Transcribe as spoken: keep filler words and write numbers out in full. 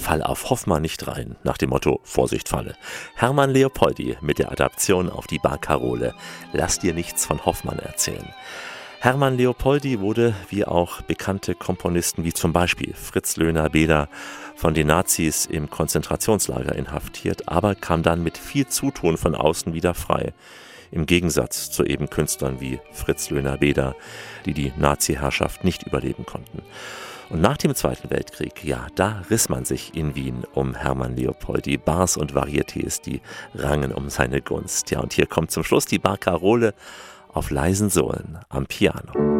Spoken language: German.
Fall auf Hoffmann nicht rein, nach dem Motto Vorsicht Falle. Hermann Leopoldi mit der Adaption auf die Barkarole Lass dir nichts von Hoffmann erzählen. Hermann Leopoldi wurde, wie auch bekannte Komponisten wie zum Beispiel Fritz Löhner-Beder, von den Nazis im Konzentrationslager inhaftiert, aber kam dann mit viel Zutun von außen wieder frei. Im Gegensatz zu eben Künstlern wie Fritz Löhner-Beder, die die Nazi-Herrschaft nicht überleben konnten. Und nach dem Zweiten Weltkrieg, ja, da riss man sich in Wien um Hermann Leopoldi. Bars und Varietés, die rangen um seine Gunst. Ja, und hier kommt zum Schluss die Barkarole auf leisen Sohlen am Piano.